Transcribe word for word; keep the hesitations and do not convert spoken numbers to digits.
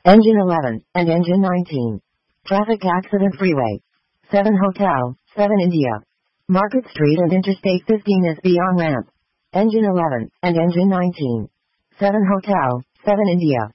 Engine eleven, and Engine nineteen. Traffic Accident Freeway. seven Hotel, seven India. Market Street and Interstate fifteen S B on ramp. Engine eleven, and Engine nineteen. seven Hotel, seven India.